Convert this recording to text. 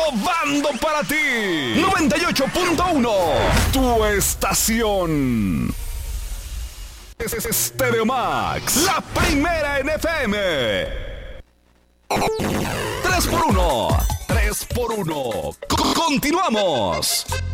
innovando para ti. 98.1, tu estación. Stereo Max, la primera en FM. 3x1. Continuamos.